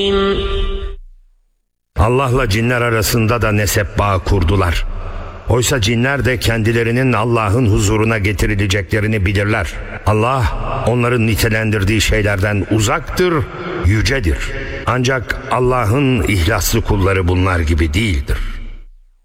Allah'la cinler arasında da nesep bağı kurdular. Oysa cinler de kendilerinin Allah'ın huzuruna getirileceklerini bilirler. Allah onların nitelendirdiği şeylerden uzaktır, yücedir. Ancak Allah'ın ihlaslı kulları bunlar gibi değildir.